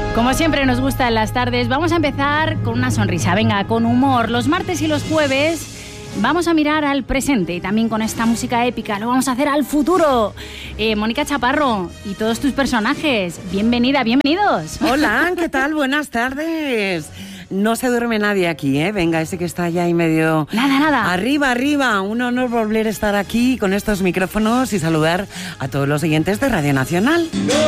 Como siempre nos gusta en las tardes, vamos a empezar con una sonrisa, venga, con humor. Los martes y los jueves vamos a mirar al presente y también con esta música épica lo vamos a hacer al futuro. Mónica Chaparro y todos tus personajes, bienvenida, bienvenidos. Hola, ¿qué tal? Buenas tardes. No se duerme nadie aquí, ¿eh? Venga, ese que está allá ahí medio... Nada. Arriba. Un honor volver a estar aquí con estos micrófonos y saludar a todos los oyentes de Radio Nacional.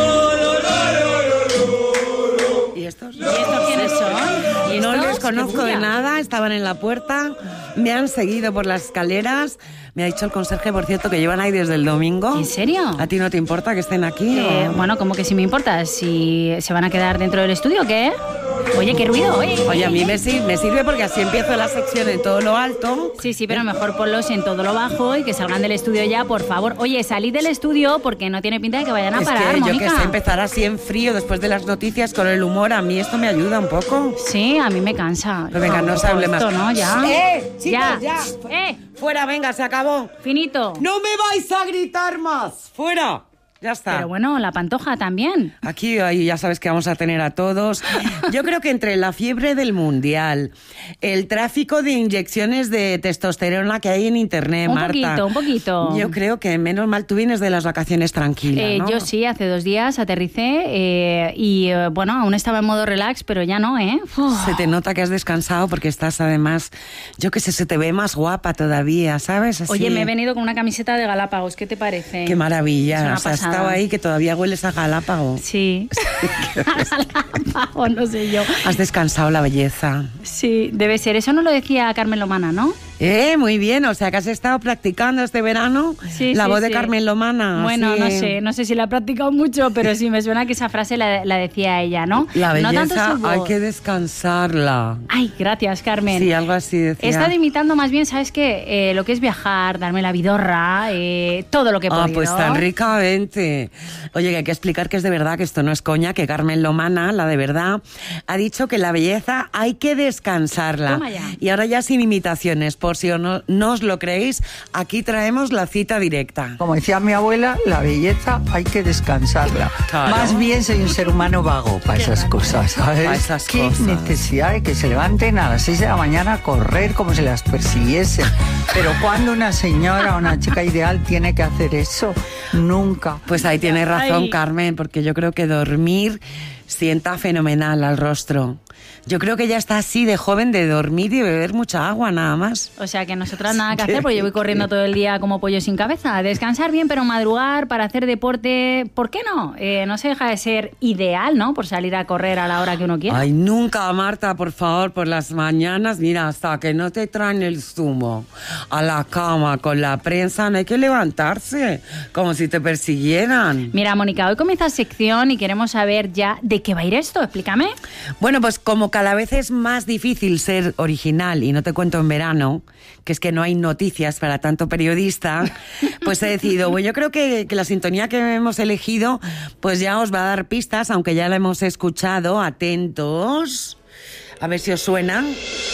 ¿Y estos? ¿Y estos quiénes son? ¿Y No estos? les conozco de nada, estaban en la puerta, me han seguido por las escaleras. Me ha dicho el conserje, por cierto, que llevan ahí desde el domingo. ¿En serio? ¿A ti no te importa que estén aquí? Bueno, como que sí me importa. ¿Si se van a quedar dentro del estudio o qué? Oye, qué ruido, Oye, a mí me sirve porque así empiezo la sección en todo lo alto. Sí, pero mejor ponlos en todo lo bajo y que salgan del estudio ya, por favor. Oye, salid del estudio porque no tiene pinta de que vayan a parar, Mónica. Mónica. Yo que sé, empezar así en frío después de las noticias con el humor, a mí esto me ayuda un poco. Sí, a mí me cansa. Pero venga, no se hable más. Esto, ¿no? Ya. Chicos, ya. Fuera, venga, se acabó. Finito. ¡No me vais a gritar más! ¡Fuera! Ya está. Pero bueno, la Pantoja también. Aquí ahí ya sabes que vamos a tener a todos. Yo creo que entre la fiebre del mundial, el tráfico de inyecciones de testosterona que hay en internet, Marta. Un poquito. Yo creo que menos mal tú vienes de las vacaciones tranquilas, ¿no? Yo sí, hace 2 días aterricé y bueno, aún estaba en modo relax, pero ya no, ¿eh? Se te nota que has descansado porque estás además, yo qué sé, se te ve más guapa todavía, ¿sabes? Así. Oye, me he venido con una camiseta de Galápagos, ¿qué te parece? Qué maravilla. Es una o sea, pasada. estaba ahí que todavía hueles a Galápago. Sí. A Galápago, no sé yo. Has descansado la belleza. Sí, debe ser. Eso no lo decía Carmen Lomana, ¿no? Muy bien, o sea que has estado practicando este verano la voz de Carmen Lomana. Bueno, sí. no sé si la he practicado mucho, pero sí me suena que esa frase la decía ella, ¿no? La belleza no tanto su voz. hay que descansarla. Ay, gracias, Carmen. Sí, algo así decía. He estado imitando más bien, ¿sabes qué? Lo que es viajar, darme la vidorra, todo lo que he podido. Pues tan ricamente. Oye, que hay que explicar que es de verdad, que esto no es coña, que Carmen Lomana, la de verdad, ha dicho que la belleza hay que descansarla. Toma ya. Y ahora ya sin imitaciones, por si no os lo creéis, aquí traemos la cita directa. Como decía mi abuela, la belleza hay que descansarla. Claro. Más bien soy un ser humano vago para esas cosas, ¿sabes? Para esas ¿Qué cosas. necesidad de que se levanten a las 6 de la mañana a correr como si las persiguiesen? Pero ¿cuándo una señora o una chica ideal tiene que hacer eso? Nunca. Pues ahí tienes razón, Ay. Carmen, porque yo creo que dormir sienta fenomenal al rostro. Yo creo que ya está así de joven de dormir y beber mucha agua, nada más. O sea, que nosotras nada que hacer, porque yo voy corriendo todo el día como pollo sin cabeza. Descansar bien, pero madrugar para hacer deporte, ¿por qué no? No se deja de ser ideal, ¿no? Por salir a correr a la hora que uno quiera. Ay, nunca, Marta, por favor, por las mañanas, mira, hasta que no te traen el zumo a la cama con la prensa, no hay que levantarse, como si te persiguieran. Mira, Mónica, hoy comienza sección y queremos saber ya de qué va a ir esto. Explícame. Bueno, pues como cada vez es más difícil ser original, y no te cuento en verano, que es que no hay noticias para tanto periodista, pues he decidido, bueno, yo creo que la sintonía que hemos elegido, pues ya os va a dar pistas, aunque ya la hemos escuchado. Atentos, a ver si os suena.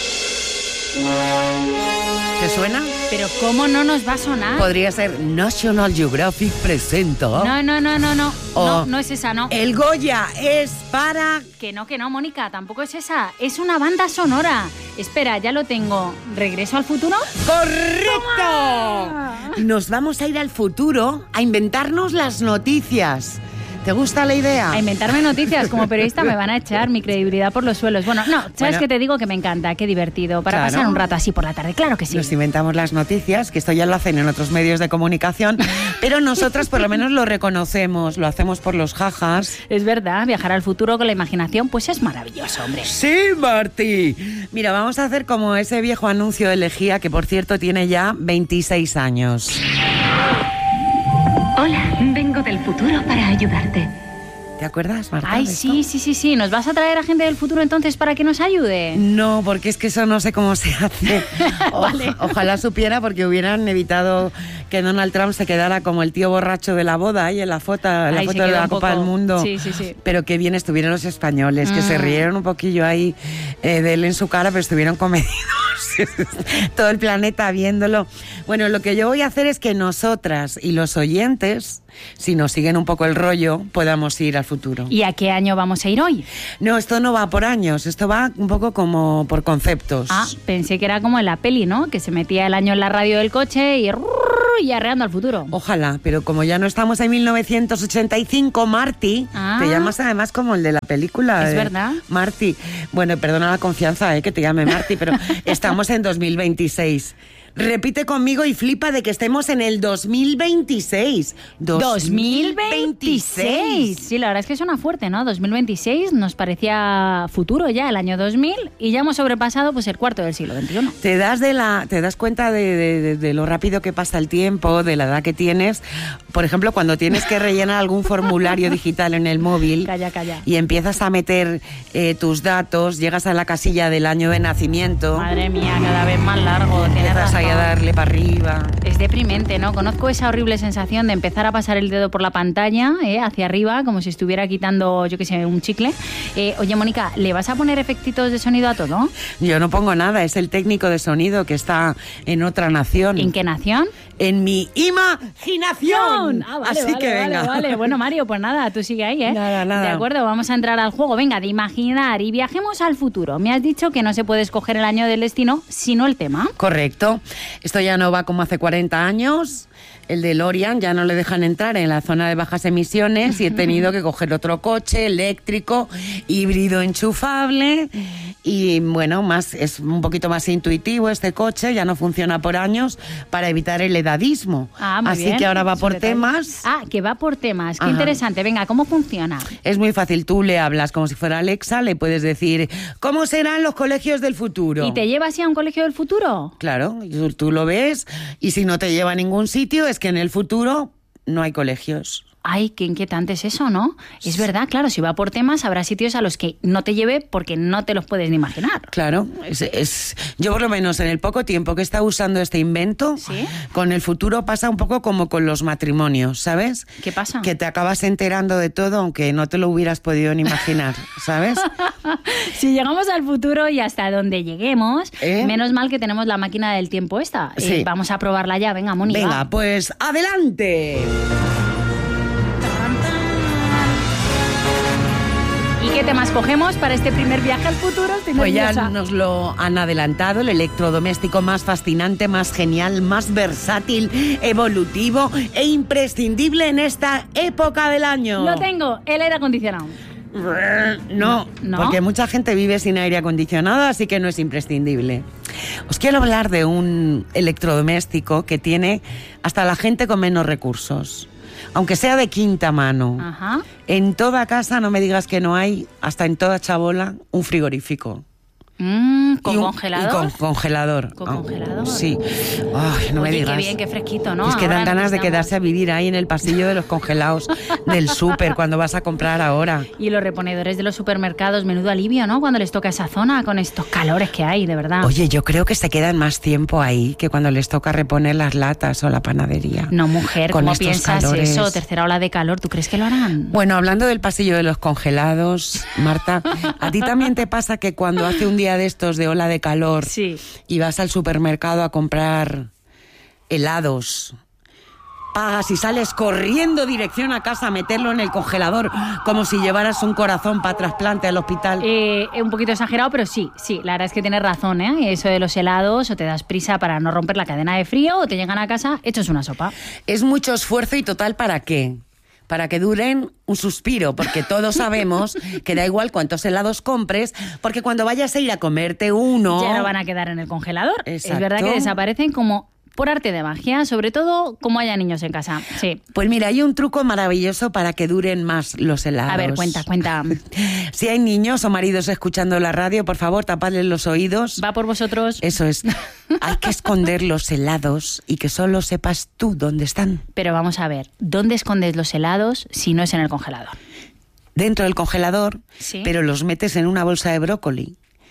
¿Te suena? Pero ¿cómo no nos va a sonar? Podría ser National Geographic presenta. No. O No es esa, no. El Goya es para... Que no, Mónica, tampoco es esa. Es una banda sonora. Espera, ya lo tengo. ¿Regreso al futuro? ¡Correcto! Nos vamos a ir al futuro a inventarnos las noticias. ¿Te gusta la idea? A inventarme noticias como periodista me van a echar mi credibilidad por los suelos. Bueno, no, ¿sabes qué te digo? Que me encanta, qué divertido. Para Claro. pasar un rato así por la tarde, claro que sí. Nos inventamos las noticias, que esto ya lo hacen en otros medios de comunicación, pero nosotras por lo menos lo reconocemos, lo hacemos por los jajas. Es verdad, viajar al futuro con la imaginación, pues es maravilloso, hombre. ¡Sí, Martí! Mira, vamos a hacer como ese viejo anuncio de Lejía, que por cierto tiene ya 26 años. Hola, vengo del futuro para ayudarte. ¿Te acuerdas, Marta? Ay, de esto? sí. ¿Nos vas a traer a gente del futuro entonces para que nos ayude? No, porque es que eso no sé cómo se hace. Vale. Ojalá supiera, porque hubieran evitado que Donald Trump se quedara como el tío borracho de la boda ahí en la foto Ay, se de quedó la un Copa poco. del Mundo. Sí. Pero qué bien estuvieron los españoles, que se rieron un poquillo ahí de él en su cara, pero estuvieron comedidos. todo el planeta viéndolo. Bueno, lo que yo voy a hacer es que nosotras y los oyentes, si nos siguen un poco el rollo, podamos ir al futuro. ¿Y a qué año vamos a ir hoy? No, esto no va por años, esto va un poco como por conceptos. Ah, pensé que era como en la peli, ¿no? Que se metía el año en la radio del coche y arreando al futuro. Ojalá, pero como ya no estamos en 1985, Marty, te llamas además como el de la película. Es verdad. Marty. Bueno, perdona la confianza, que te llame Marty, pero estamos en 2026. Repite conmigo y flipa de que estemos en el 2026. 2026. Sí, la verdad es que suena fuerte, ¿no? 2026 nos parecía futuro ya, el año 2000, y ya hemos sobrepasado pues el cuarto del siglo XXI. Te das cuenta de lo rápido que pasa el tiempo, de la edad que tienes. Por ejemplo, cuando tienes que rellenar algún formulario digital en el móvil. Calla. Y empiezas a meter tus datos, llegas a la casilla del año de nacimiento. Madre mía, cada vez más largo. Tienes razón. Ahí a darle para arriba. Es deprimente, ¿no? Conozco esa horrible sensación de empezar a pasar el dedo por la pantalla, hacia arriba, como si estuviera quitando, yo qué sé, un chicle. Oye, Mónica, ¿le vas a poner efectitos de sonido a todo? Yo no pongo nada, es el técnico de sonido que está en otra nación. ¿En qué nación? En mi imaginación. Así que venga. Vale. Bueno, Mario, pues nada, tú sigue ahí, ¿eh? Nada. De acuerdo, vamos a entrar al juego. Venga, de imaginar y viajemos al futuro. Me has dicho que no se puede escoger el año del destino, sino el tema. Correcto. Esto ya no va como hace 40 años. El DeLorean ya no le dejan entrar en la zona de bajas emisiones y he tenido que coger otro coche eléctrico, híbrido enchufable y bueno, es un poquito más intuitivo este coche, ya no funciona por años para evitar el edadismo. Muy Así bien. que ahora va por temas. Que va por temas. Qué Ajá. Interesante. Venga, ¿cómo funciona? Es muy fácil, tú le hablas como si fuera Alexa, le puedes decir ¿cómo serán los colegios del futuro? ¿Y te lleva así a un colegio del futuro? Claro, tú lo ves y si no te lleva a ningún sitio es que en el futuro no hay colegios. Ay, qué inquietante es eso, ¿no? Es verdad, claro, si va por temas habrá sitios a los que no te lleve porque no te los puedes ni imaginar. Claro, yo por lo menos en el poco tiempo que he estado usando este invento, ¿Sí? Con el futuro pasa un poco como con los matrimonios, ¿sabes? ¿Qué pasa? Que te acabas enterando de todo aunque no te lo hubieras podido ni imaginar, ¿sabes? Si llegamos al futuro y hasta donde lleguemos, menos mal que tenemos la máquina del tiempo esta. Sí. Vamos a probarla ya, venga, Mónica. Venga, pues adelante. ¿Y qué temas cogemos para este primer viaje al futuro? Estoy Pues ya nerviosa. nos lo han adelantado, el electrodoméstico más fascinante, más genial, más versátil, evolutivo e imprescindible en esta época del año. Lo tengo, el aire acondicionado. No, porque mucha gente vive sin aire acondicionado, así que no es imprescindible. Os quiero hablar de un electrodoméstico que tiene hasta la gente con menos recursos. Aunque sea de quinta mano. Ajá. En toda casa, no me digas que no hay, hasta en toda chabola, un frigorífico. ¿Con congelador? Y con congelador. ¿Con congelador? Sí. Ay, no me Oye, digas. qué bien, qué fresquito, ¿no? Es que dan Ahora ganas de necesitamos. quedarse a vivir ahí en el pasillo de los congelados del súper cuando vas a comprar ahora. Y los reponedores de los supermercados, menudo alivio, ¿no? Cuando les toca esa zona con estos calores que hay, de verdad. Oye, yo creo que se quedan más tiempo ahí que cuando les toca reponer las latas o la panadería. No, mujer, Con ¿cómo estos piensas calores. eso? Tercera ola de calor, ¿tú crees que lo harán? Bueno, hablando del pasillo de los congelados, Marta, ¿a ti también te pasa que cuando hace un día de estos de ola de calor Sí. y vas al supermercado a comprar helados, pagas y sales corriendo dirección a casa a meterlo en el congelador como si llevaras un corazón para trasplante al hospital? Un poquito exagerado, pero sí, la verdad es que tienes razón, ¿eh? Eso de los helados, o te das prisa para no romper la cadena de frío, o te llegan a casa hechos una sopa. Es mucho esfuerzo y total, ¿para qué? Para que duren un suspiro, porque todos sabemos que da igual cuántos helados compres, porque cuando vayas a ir a comerte uno... Ya no van a quedar en el congelador. Exacto. Es verdad que desaparecen como por arte de magia, sobre todo como haya niños en casa. Sí. Pues mira, hay un truco maravilloso para que duren más los helados. A ver, cuenta. Si hay niños o maridos escuchando la radio, por favor, tapadles los oídos. Va por vosotros. Eso es. Hay que esconder los helados y que solo sepas tú dónde están. Pero vamos a ver, ¿dónde escondes los helados si no es en el congelador? Dentro del congelador, Sí. pero los metes en una bolsa de brócoli. Ah,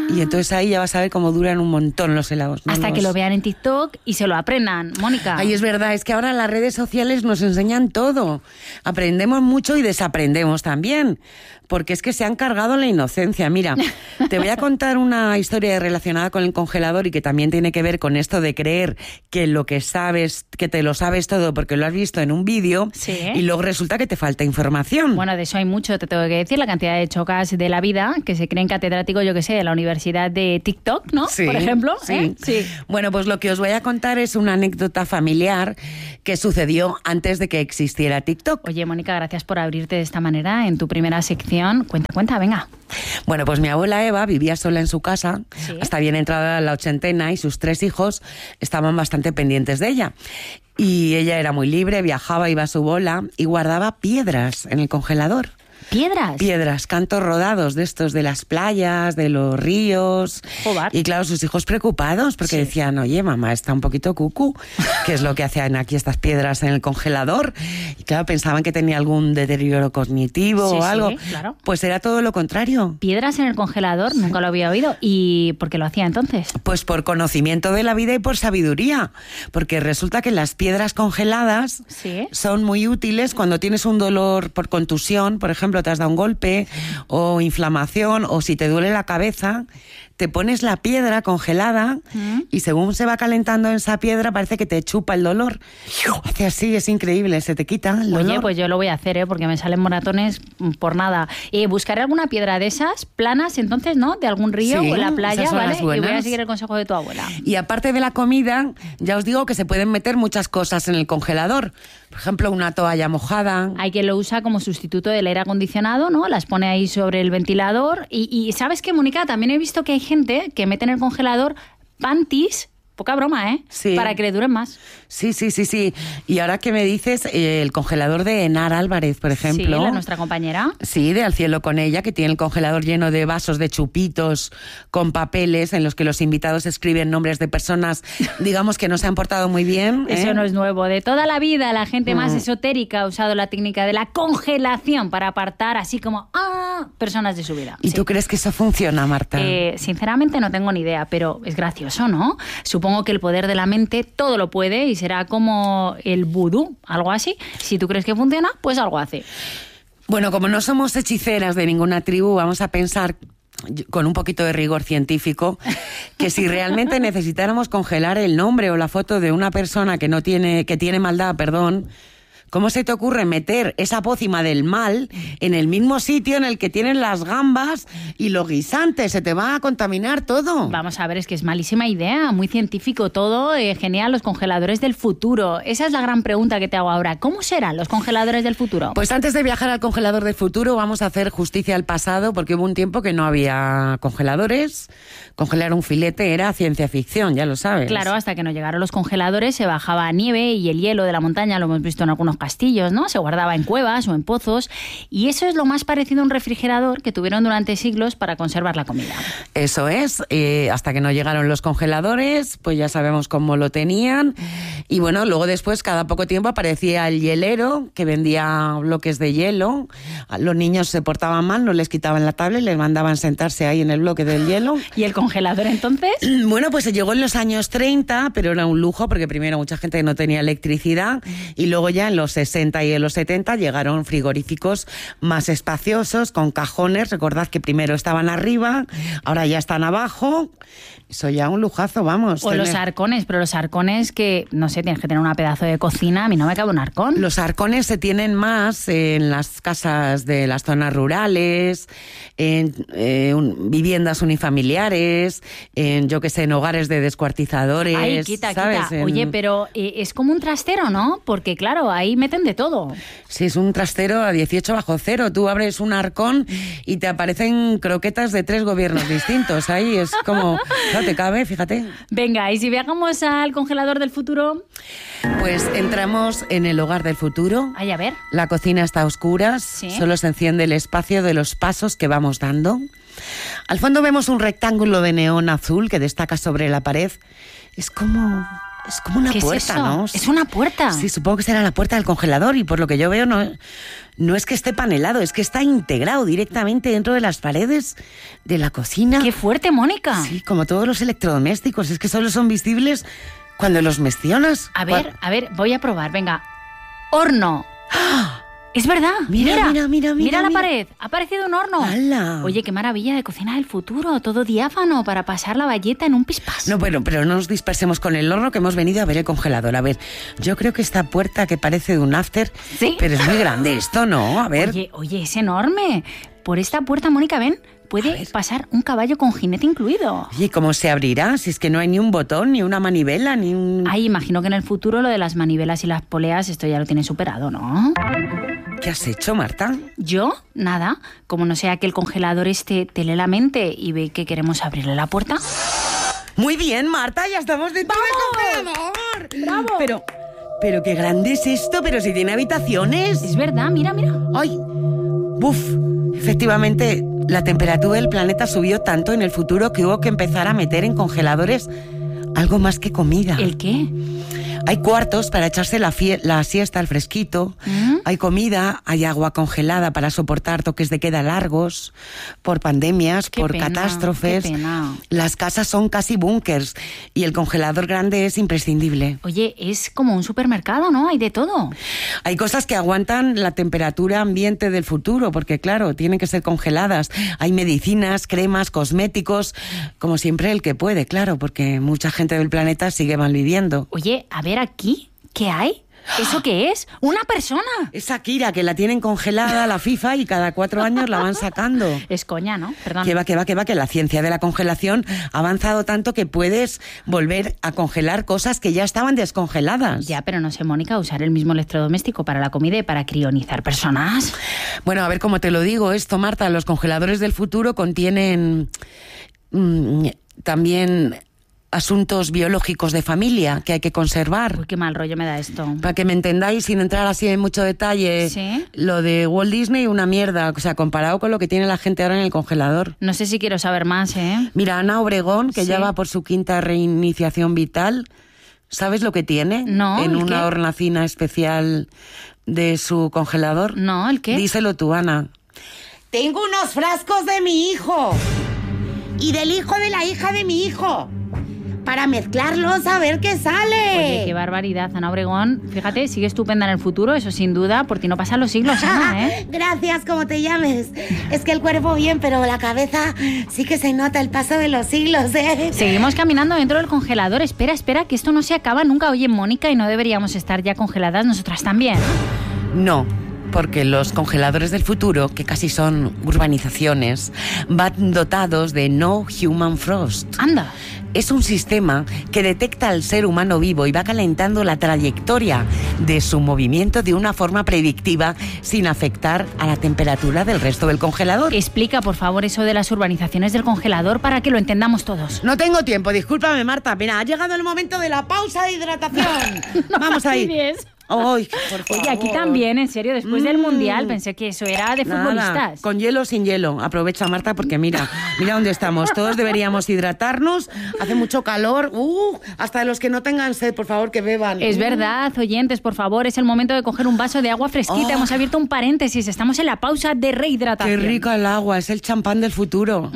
Y entonces ahí ya vas a ver cómo duran un montón los helados. ¿No? Hasta que lo vean en TikTok y se lo aprendan, Mónica. Ay, es verdad, es que ahora las redes sociales nos enseñan todo. Aprendemos mucho y desaprendemos también, porque es que se han cargado la inocencia. Mira, te voy a contar una historia relacionada con el congelador y que también tiene que ver con esto de creer que lo que sabes, que te lo sabes todo porque lo has visto en un vídeo, sí, y luego resulta que te falta información. Bueno, de eso hay mucho, te tengo que decir, la cantidad de chocas de la vida que se creen catedráticos, yo que sé, de la Universidad de TikTok, ¿no? Sí, por ejemplo. sí. Sí. Bueno, pues lo que os voy a contar es una anécdota familiar que sucedió antes de que existiera TikTok. Oye, Mónica, gracias por abrirte de esta manera en tu primera sección. Cuenta, venga. Bueno, pues mi abuela Eva vivía sola en su casa, ¿Sí? hasta bien entrada la ochentena, y sus 3 hijos estaban bastante pendientes de ella. Y ella era muy libre, viajaba, iba a su bola y guardaba piedras en el congelador. ¿Piedras? Piedras, cantos rodados de estos de las playas, de los ríos. Joder. Y claro, sus hijos preocupados porque Sí. decían, oye, mamá, está un poquito cucú. ¿Qué es lo que hacían aquí estas piedras en el congelador? Y claro, pensaban que tenía algún deterioro cognitivo Sí, o algo. sí, claro. Pues era todo lo contrario. ¿Piedras en el congelador? Nunca lo había oído. ¿Y por qué lo hacía entonces? Pues por conocimiento de la vida y por sabiduría. Porque resulta que las piedras congeladas Sí. son muy útiles cuando tienes un dolor por contusión, por ejemplo, te has dado un golpe, o inflamación, o si te duele la cabeza, te pones la piedra congelada y según se va calentando esa piedra parece que te chupa el dolor. Hace así, es increíble, se te quita el dolor. Oye, pues yo lo voy a hacer, porque me salen moratones por nada. Buscaré alguna piedra de esas, planas, entonces, ¿no? De algún río Sí, o en la playa, esas son ¿vale? las Y voy a buenas. seguir el consejo de tu abuela. Y aparte de la comida, ya os digo que se pueden meter muchas cosas en el congelador. Por ejemplo, una toalla mojada. Hay quien lo usa como sustituto del aire acondicionado, ¿no? Las pone ahí sobre el ventilador. Y ¿sabes qué, Mónica? También he visto que hay gente que mete en el congelador panties, poca broma, ¿eh? Sí. Para que le duren más. Sí. Y ahora que me dices, el congelador de Enar Álvarez, por ejemplo. Sí, nuestra compañera. Sí, de Al cielo con ella, que tiene el congelador lleno de vasos de chupitos con papeles en los que los invitados escriben nombres de personas, digamos, que no se han portado muy bien. Eso no es nuevo. De toda la vida, la gente más esotérica ha usado la técnica de la congelación para apartar, así como, personas de su vida. ¿Y Sí. tú crees que eso funciona, Marta? Sinceramente no tengo ni idea, pero es gracioso, ¿no? Supongo que el poder de la mente todo lo puede y será como el vudú, algo así. Si tú crees que funciona, pues algo hace. Bueno, como no somos hechiceras de ninguna tribu, vamos a pensar con un poquito de rigor científico que si realmente necesitáramos congelar el nombre o la foto de una persona que tiene maldad, ¿cómo se te ocurre meter esa pócima del mal en el mismo sitio en el que tienen las gambas y los guisantes? Se te va a contaminar todo. Vamos a ver, es que es malísima idea, muy científico todo, genial, los congeladores del futuro. Esa es la gran pregunta que te hago ahora. ¿Cómo serán los congeladores del futuro? Pues antes de viajar al congelador del futuro vamos a hacer justicia al pasado, porque hubo un tiempo que no había congeladores. Congelar un filete era ciencia ficción, ya lo sabes. Claro, hasta que no llegaron los congeladores se bajaba nieve y el hielo de la montaña, lo hemos visto en algunos castillos, ¿no? Se guardaba en cuevas o en pozos y eso es lo más parecido a un refrigerador que tuvieron durante siglos para conservar la comida. Eso es, hasta que no llegaron los congeladores, pues ya sabemos cómo lo tenían. Y bueno, luego después, cada poco tiempo aparecía el hielero que vendía bloques de hielo. Los niños se portaban mal, no les quitaban la tablet, les mandaban sentarse ahí en el bloque del hielo. ¿Y el congelador entonces? Bueno, pues se llegó en los años 30, pero era un lujo porque primero mucha gente no tenía electricidad y luego ya en los 60 y en los 70 llegaron frigoríficos más espaciosos, con cajones. Recordad que primero estaban arriba, ahora ya están abajo. Eso ya un lujazo, vamos. O los arcones, pero los arcones que, no sé, tienes que tener un pedazo de cocina, a mí no me cabe un arcón. Los arcones se tienen más en las casas de las zonas rurales, en viviendas unifamiliares, en, yo que sé, en hogares de descuartizadores. Ay, quita. ¿sabes? Oye, pero es como un trastero, ¿no? Porque claro, ahí meten de todo. Sí, es un trastero a 18 bajo cero. Tú abres un arcón y te aparecen croquetas de 3 gobiernos distintos. Ahí es como... No te cabe, fíjate. Venga, y si viajamos al congelador del futuro... Pues entramos en el hogar del futuro. Ay, a ver. La cocina está a oscuras, Sí. solo se enciende el espacio de los pasos que vamos dando. Al fondo vemos un rectángulo de neón azul que destaca sobre la pared. Es como Es como una puerta, es eso? ¿no? Es una puerta. Sí, supongo que será la puerta del congelador y por lo que yo veo no es que esté panelado, es que está integrado directamente dentro de las paredes de la cocina. ¡Qué fuerte, Mónica! Sí, como todos los electrodomésticos, es que solo son visibles cuando los mencionas. A ver, voy a probar, venga. ¡Horno! ¡Ah! Es verdad. Mira la pared. Ha aparecido un horno. ¡Hala! Oye, qué maravilla de cocina del futuro. Todo diáfano para pasar la bayeta en un pispás. No, bueno, pero no nos dispersemos con el horno que hemos venido a ver el congelador. A ver, yo creo que esta puerta que parece de un after, ¿sí? Pero es muy grande esto, ¿no? A ver. Oye, es enorme. Por esta puerta, Mónica, ven, puede pasar un caballo con jinete incluido. Oye, ¿cómo se abrirá? Si es que no hay ni un botón, ni una manivela, ni un... Ay, imagino que en el futuro lo de las manivelas y las poleas esto ya lo tienen superado, ¿no? ¿Qué has hecho, Marta? ¿Yo? Nada. Como no sea que el congelador te lee la mente y ve que queremos abrirle la puerta. Muy bien, Marta, ya estamos dentro del congelador. ¡Bravo! Pero qué grande es esto, pero si tiene habitaciones. Es verdad, mira. ¡Ay! ¡Buf! Efectivamente, la temperatura del planeta subió tanto en el futuro que hubo que empezar a meter en congeladores algo más que comida. ¿El qué? Hay cuartos para echarse la siesta al fresquito, hay comida, hay agua congelada para soportar toques de queda largos, por pandemias, qué por pena, catástrofes. Qué pena. Las casas son casi búnkers y el congelador grande es imprescindible. Oye, es como un supermercado, ¿no? Hay de todo. Hay cosas que aguantan la temperatura ambiente del futuro, porque claro, tienen que ser congeladas. Hay medicinas, cremas, cosméticos, como siempre el que puede, claro, porque mucha gente del planeta sigue malviviendo. Oye, a ver aquí, ¿qué hay? ¿Eso qué es? ¡Una persona! Es Shakira, que la tienen congelada la FIFA y cada 4 años la van sacando. Es coña, ¿no? Perdón. Que va, que la ciencia de la congelación ha avanzado tanto que puedes volver a congelar cosas que ya estaban descongeladas. Ya, pero no sé, Mónica, usar el mismo electrodoméstico para la comida y para crionizar personas. Bueno, a ver cómo te lo digo esto, Marta. Los congeladores del futuro contienen también asuntos biológicos de familia que hay que conservar. Uy, qué mal rollo me da esto. Para que me entendáis, sin entrar así en mucho detalle, ¿sí? Lo de Walt Disney, una mierda, o sea, comparado con lo que tiene la gente ahora en el congelador. No sé si quiero saber más, ¿eh? Mira, Ana Obregón, que ¿sí? ya va por su 5ª reiniciación vital, ¿sabes lo que tiene? No, en ¿el una qué? hornacina especial de su congelador. No, ¿el qué? Díselo tú, Ana. Tengo unos frascos de mi hijo y del hijo de la hija de mi hijo para mezclarlos a ver qué sale. Oye, qué barbaridad, Ana Obregón. Fíjate, sigue estupenda en el futuro, eso sin duda. Por ti no pasan los siglos, Ana, ¿eh? Gracias, como te llames. Es que el cuerpo bien, pero la cabeza sí que se nota el paso de los siglos, ¿eh? Seguimos caminando dentro del congelador. Espera, que esto no se acaba nunca. Oye, Mónica, ¿y no deberíamos estar ya congeladas nosotras también? No, porque los congeladores del futuro, que casi son urbanizaciones, van dotados de No Human Frost. Anda. Es un sistema que detecta al ser humano vivo y va calentando la trayectoria de su movimiento de una forma predictiva sin afectar a la temperatura del resto del congelador. Explica, por favor, eso de las urbanizaciones del congelador para que lo entendamos todos. No tengo tiempo, discúlpame, Marta. Mira, ha llegado el momento de la pausa de hidratación. Vamos ahí. Fastidies. Ay, por favor. Oye, aquí también, en serio, después del Mundial pensé que eso era de futbolistas. Nada, con hielo o sin hielo. Aprovecha, Marta, porque mira dónde estamos. Todos deberíamos hidratarnos. Hace mucho calor. Hasta los que no tengan sed, por favor, que beban. Es verdad, oyentes, por favor, es el momento de coger un vaso de agua fresquita. Hemos abierto un paréntesis, estamos en la pausa de rehidratación. Qué rica el agua, es el champán del futuro.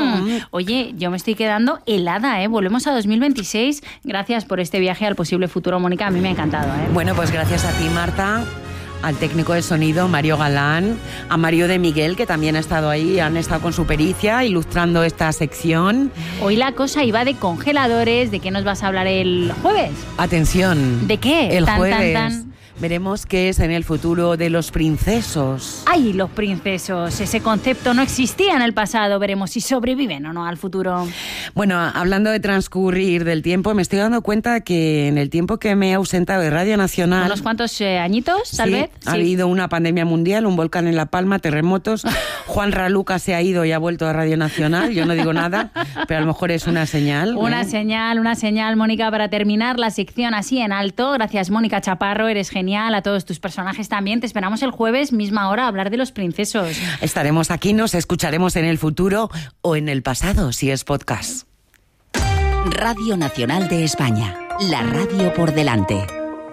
Oye, yo me estoy quedando helada, ¿eh? Volvemos a 2026. Gracias por este viaje al posible futuro, Mónica. A mí me ha encantado, ¿eh? Bueno, pues gracias a ti, Marta, al técnico de sonido, Mario Galán, a Mario de Miguel, que también ha estado ahí, han estado con su pericia ilustrando esta sección. Hoy la cosa iba de congeladores. ¿De qué nos vas a hablar el jueves? Atención. ¿De qué? El jueves veremos qué es en el futuro de los princesos. ¡Ay, los princesos! Ese concepto no existía en el pasado. Veremos si sobreviven o no al futuro. Bueno, hablando de transcurrir del tiempo, me estoy dando cuenta que en el tiempo que me he ausentado de Radio Nacional... ¿Unos cuantos añitos, tal vez? Ha habido una pandemia mundial, un volcán en La Palma, terremotos. Juan Raluca se ha ido y ha vuelto a Radio Nacional. Yo no digo nada, pero a lo mejor es una señal. Una señal, Mónica, para terminar la sección así en alto. Gracias, Mónica Chaparro, eres genial. A todos tus personajes también. Te esperamos el jueves, misma hora, a hablar de los princesos. Estaremos aquí, nos escucharemos en el futuro o en el pasado, si es podcast. Radio Nacional de España. La radio por delante.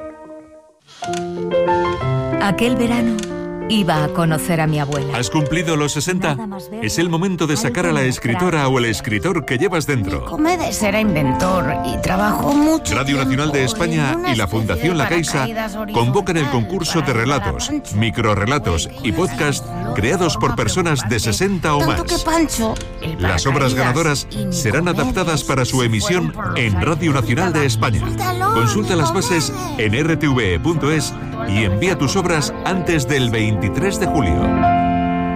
Aquel verano iba a conocer a mi abuela. ¿Has cumplido los 60? Es el momento de sacar a la escritora o el escritor que llevas dentro. Comedes era inventor y trabajó mucho. Radio Nacional de España y la Fundación La Caixa convocan el concurso de relatos, microrrelatos y podcast creados por personas de 60 o más. Las obras ganadoras serán adaptadas para su emisión en Radio Nacional de España. Consulta las bases en rtve.es y envía tus obras antes del 23 de julio.